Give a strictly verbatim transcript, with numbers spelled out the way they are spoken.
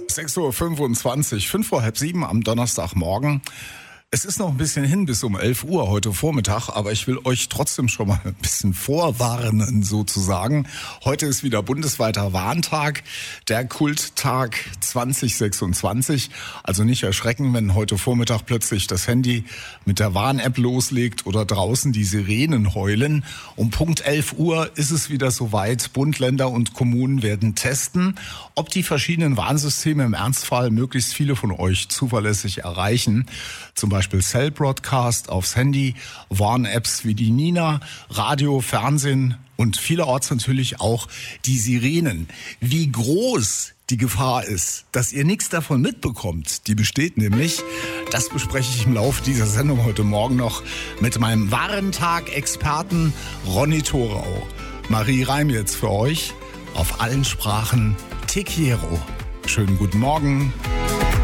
sechs Uhr fünfundzwanzig, fünf vor halb sieben am Donnerstagmorgen. Es ist noch ein bisschen hin bis um elf Uhr heute Vormittag, aber ich will euch trotzdem schon mal ein bisschen vorwarnen sozusagen. Heute ist wieder bundesweiter Warntag, der Kulttag zwanzig sechsundzwanzig. Also nicht erschrecken, wenn heute Vormittag plötzlich das Handy mit der Warn-App loslegt oder draußen die Sirenen heulen. Um Punkt elf Uhr ist es wieder soweit. Bund, Länder und Kommunen werden testen, ob die verschiedenen Warnsysteme im Ernstfall möglichst viele von euch zuverlässig erreichen. Zum Beispiel Cell Broadcast aufs Handy, Warn-Apps wie die Nina, Radio, Fernsehen und vielerorts natürlich auch die Sirenen. Wie groß die Gefahr ist, dass ihr nichts davon mitbekommt, die besteht nämlich. Das bespreche ich im Laufe dieser Sendung heute Morgen noch mit meinem Warntag-Experten Ronny Thorau. Marie Reim jetzt für euch auf allen Sprachen Te Quiero. Schönen guten Morgen.